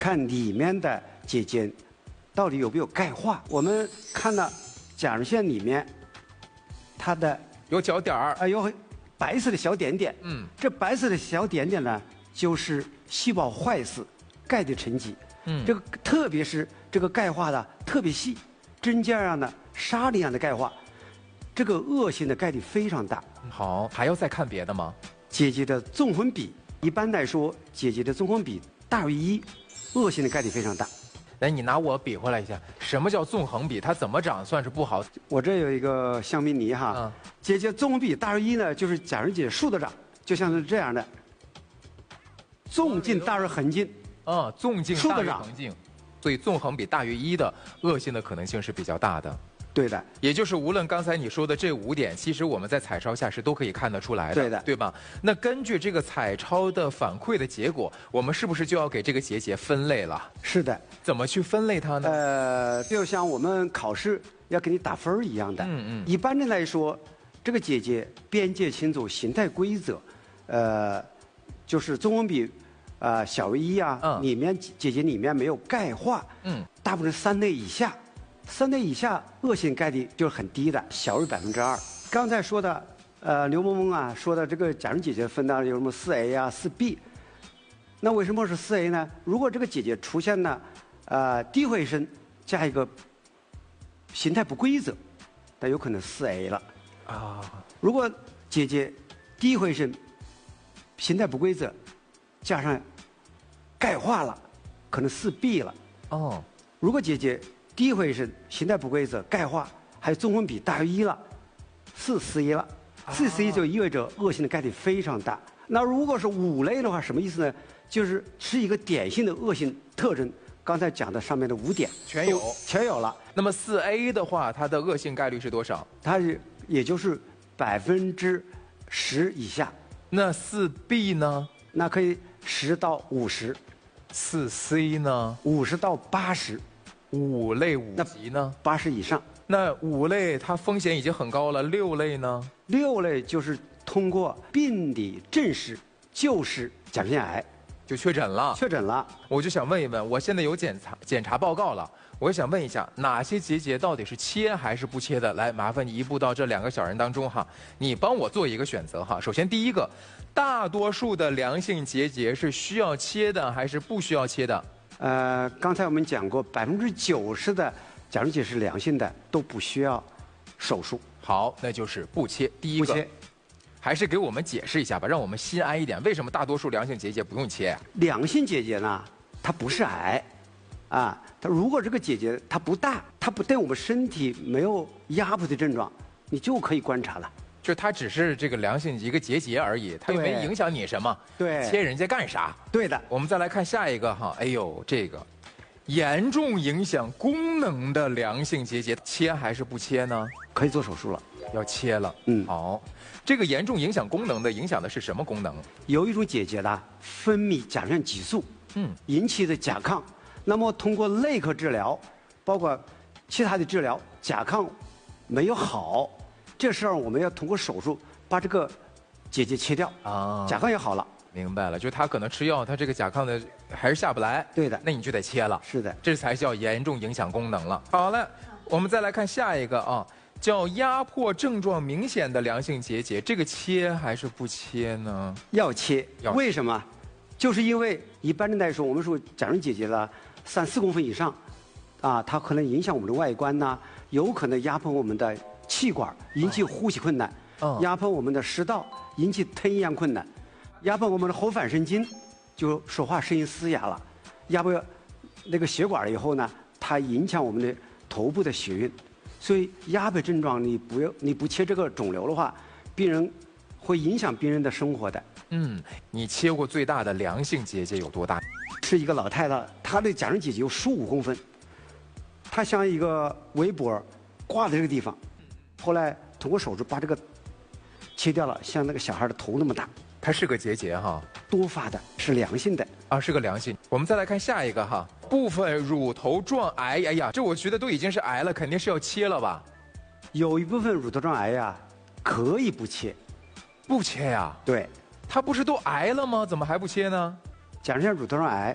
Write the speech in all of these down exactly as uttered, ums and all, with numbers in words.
看里面的结节到底有没有钙化。我们看到甲状腺里面，它的有角点儿， 啊有白色的小点点。 嗯， 这白色的小点点呢，就是细胞坏死，钙的沉积。 嗯， 这个特别是这个钙化的特别细，针尖上的沙粒一样的钙化，这个恶性的钙粒非常大。 好，还要再看别的吗？ 结节的纵横比，一般来说，结节的纵横比大于一，恶性的钙粒非常大。 来，你拿我比划了一下，什么叫纵横比？它怎么长算是不好？ 我这有一个橡皮泥哈， 嗯， 结节纵横比大于一呢，就是甲状腺竖着长，就像是这样的，纵径大于横径。 嗯，纵径大于竖着长横径，所以纵横比大于一的恶性的可能性是比较大的。 对的， 也就是无论刚才你说的这五点，其实我们在彩超下是都可以看得出来的， 对的对吧？那根据这个彩超的反馈的结果，我们是不是就要给这个结节分类了？ 是的。 怎么去分类它呢？ 呃，就像我们考试要给你打分儿一样的。 嗯嗯一般的来说，这个结节边界清楚、形态规则，呃，就是纵横比，呃，小于一啊， 嗯里面结节里面没有钙化， 嗯， 大部分三类以下，三类以下恶性钙粒就是很低的，小于百分之二。刚才说的，呃，刘萌萌啊说的这个甲状结节分呢有什么四 A 啊、四 B， 那为什么是四 A 呢？如果这个结节出现了，呃，低回声加一个形态不规则，那有可能四 A 了。 啊， 如果结节低回声、形态不规则，加上钙化了，可能四 B 了。 哦， 如果结节低回声、形态不规则、钙化，还有纵横比大于一了，四 C 了。四 C 就意味着恶性的钙粒非常大。那如果是五类的话，什么意思呢？就是是一个典型的恶性特征。刚才讲的上面的五点全有都全有了。 那么四 A 的话，它的恶性概率是多少？ 它是也就是百分之十以下， 那四 B 呢？ 那可以十到五十， 四 C 呢？ 五十到八十， 五类五那级呢？ 八十以上。 那五类它风险已经很高了，六类呢？ 六类就是通过病理证实就是甲状腺癌， 就确诊了。 确诊了。 我就想问一问，我现在有检查检查报告了，我就想问一下，哪些结节到底是切还是不切的？来，麻烦你移步到这两个小人当中哈，你帮我做一个选择哈。首先第一个，大多数的良性结节是需要切的还是不需要切的？ 呃，刚才我们讲过，百分之九十的甲状腺是良性的，都不需要手术。 好，那就是不切。第一个， 不切。 还是给我们解释一下吧，让我们心安一点。为什么大多数良性结节不用切呀？ 良性结节呢，它不是癌，啊，它如果这个结节它不大，它不对我们身体没有压迫的症状，你就可以观察了。 就它只是这个良性一个结节而已，它又没对影响你什么。 对切人家干啥？ 对的。 我们再来看下一个哈，哎呦，这个严重影响功能的良性结节，切还是不切呢？ 可以做手术了。 要切了。 嗯好，这个严重影响功能的，影响的是什么功能？ 有一种结节呢，分泌甲状腺激素， 嗯， 引起的甲亢。那么通过内科治疗，包括其他的治疗，甲亢没有好，这时候我们要通过手术把这个结节切掉， 啊甲亢也好了。 明白了，就他可能吃药，他这个甲亢的还是下不来。 对的那你就得切了。 是的。 这才叫严重影响功能了。好了，我们再来看下一个啊，叫压迫症状明显的良性结节，这个切还是不切呢？ 要切。 要切为什么？就是因为一般人来说，我们说甲状腺结节了三四公分以上，啊，它可能影响我们的外观呐、有可能压迫我们的气管，引起呼吸困难； 嗯压迫我们的食道，引起吞咽困难；压迫我们的后反神经，就说话声音嘶哑了；压迫那个血管以后呢，它影响我们的头部的血运。所以压迫症状你不要你不切这个肿瘤的话，病人会影响病人的生活的。 嗯，你切过最大的良性结节有多大？ 是一个老太太，她的甲状腺结节有十五公分，她像一个围脖挂在这个地方，后来通过手术把这个切掉了，像那个小孩的头那么大， 它是个结节哈， 多发的，是良性的。 啊，是个良性。我们再来看下一个哈，部分乳头状癌，哎呀，这我觉得都已经是癌了，肯定是要切了吧？ 有一部分乳头状癌呀，可以不切。 不切呀？ 对， 它不是都癌了吗？怎么还不切呢？ 甲状腺乳头状癌，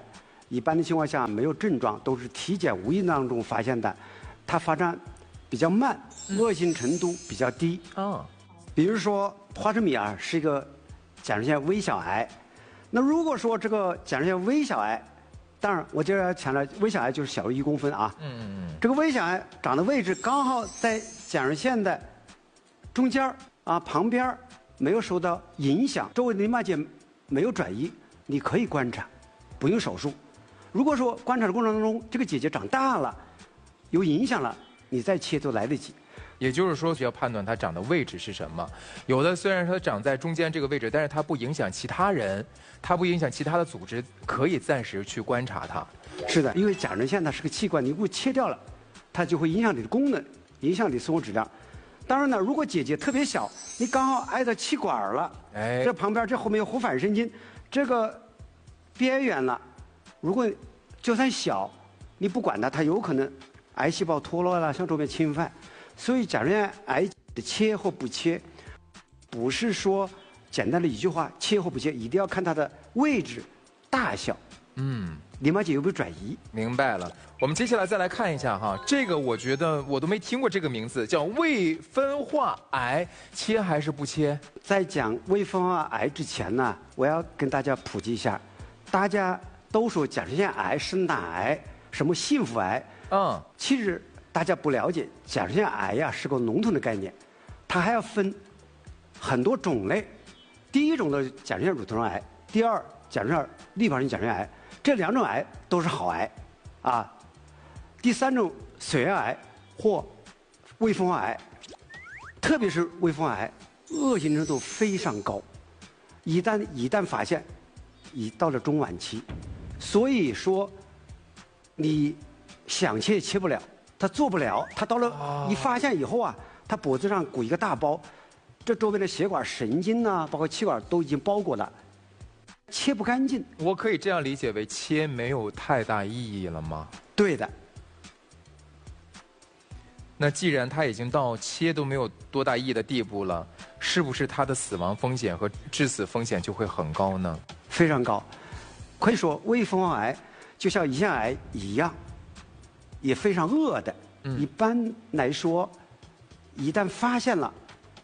一般的情况下没有症状，都是体检无意当中发现的，它发展比较慢，恶性程度比较低。 哦， 比如说花生米啊是一个甲状腺微小癌，那如果说这个甲状腺微小癌，当然我就要强调，微小癌就是小于一公分啊。 嗯嗯嗯。 这个微小癌长的位置刚好在甲状腺的中间啊旁边，没有受到影响，周围淋巴结没有转移，你可以观察，不用手术。如果说观察的过程当中这个结节长大了，有影响了，你再切都来得及。 也就是说，需要判断它长的位置是什么。有的虽然说长在中间这个位置，但是它不影响其他人，它不影响其他的组织，可以暂时去观察它。 是的，因为甲状腺它是个器官，你如果切掉了，它就会影响你的功能，影响你的生活质量。当然呢，如果结节特别小，你刚好挨到气管了， 哎， 这旁边这后面有核反神经，这个边缘了，如果就算小，你不管它，它有可能癌细胞脱落了，向周边侵犯。所以甲状腺癌的切或不切，不是说简单的一句话切或不切，一定要看它的位置、大小， 嗯， 淋巴结有没有转移。 明白了。我们接下来再来看一下哈，这个我觉得我都没听过这个名字，叫未分化癌，切还是不切？ 在讲未分化癌之前呢，我要跟大家普及一下，大家都说甲状腺癌是哪癌，什么幸福癌， 嗯， 其实大家不了解，甲状腺癌呀是个笼统的概念，它还要分很多种类。第一种的甲状腺乳头癌，第二甲状腺滤泡性甲状腺癌，这两种癌都是好癌，啊。第三种髓样癌或未分化癌，特别是未分化癌，恶性程度非常高，一旦一旦发现，已到了中晚期，所以说你想切也切不了。他做不了，他到了一发现以后啊，他脖子上鼓一个大包，这周边的血管、神经呐、包括气管都已经包裹了，切不干净。 我可以这样理解为切没有太大意义了吗？ 对的。 那既然它已经到切都没有多大意义的地步了，是不是它的死亡风险和致死风险就会很高呢？ 非常高，可以说未分化癌就像胰腺癌一样。也非常恶的，嗯、一般来说，一旦发现了，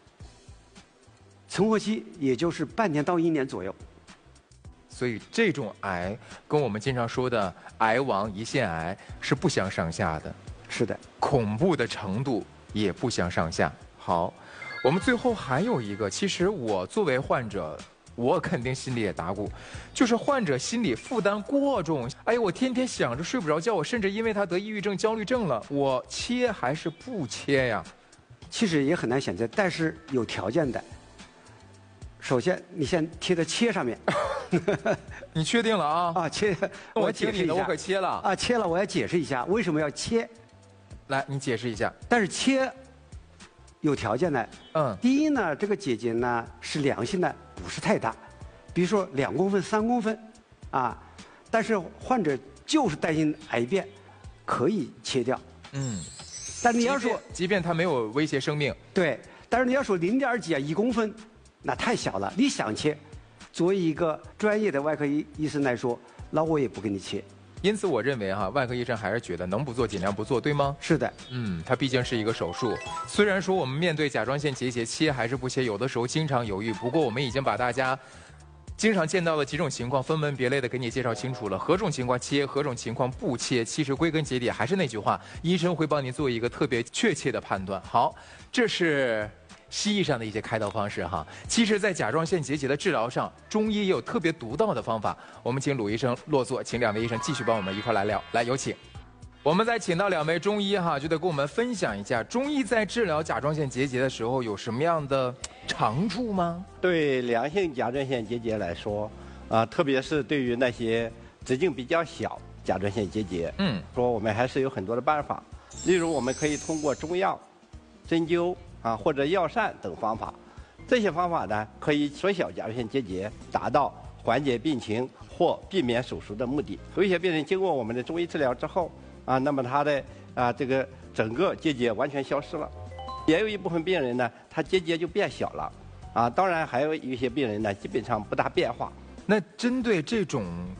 存活期也就是半年到一年左右。 所以这种癌跟我们经常说的癌王胰腺癌是不相上下的。 是的， 恐怖的程度也不相上下。好，我们最后还有一个，其实我作为患者，我肯定心里也打鼓，就是患者心理负担过重。哎呀，我天天想着睡不着觉，我甚至因为他得抑郁症、焦虑症了，我切还是不切呀？ 其实也很难选择，但是有条件的。首先，你先贴在切上面。 你确定了啊？ 啊，切， 我解释一下，我可切了啊，切了，我要解释一下为什么要切。 来，你解释一下。 但是切有条件的， 嗯， 第一呢，这个结节呢是良性的，不是太大，比如说两公分、三公分，啊，但是患者就是担心癌变，可以切掉。 嗯， 但你要说， 即便它没有威胁生命， 对，但是你要说零点几啊，一公分，那太小了。你想切，作为一个专业的外科医医生来说，那我也不给你切。 因此，我认为哈，外科医生还是觉得能不做尽量不做，对吗？ 是的， 嗯，它毕竟是一个手术。虽然说我们面对甲状腺结节切还是不切，有的时候经常犹豫。不过我们已经把大家经常见到的几种情况分门别类的给你介绍清楚了，何种情况切，何种情况不切。其实归根结底还是那句话，医生会帮你做一个特别确切的判断。好，这是西医上的一些开刀方式哈，其实，在甲状腺结节的治疗上，中医也有特别独到的方法。我们请鲁医生落座，请两位医生继续帮我们一块来聊。来，有请。我们再请到两位中医哈，就得跟我们分享一下，中医在治疗甲状腺结节的时候有什么样的长处吗？ 对良性甲状腺结节来说，啊，特别是对于那些直径比较小甲状腺结节，嗯，说我们还是有很多的办法，例如我们可以通过中药、针灸。啊，或者药膳等方法，这些方法呢，可以缩小甲状腺结节，达到缓解病情或避免手术的目的。有一些病人经过我们的中医治疗之后，啊，那么他的啊这个整个结节完全消失了。也有一部分病人呢，他结节就变小了，啊，当然还有一些病人呢，基本上不大变化。 那针对这种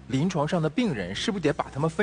临床上的病人是不是得把他们分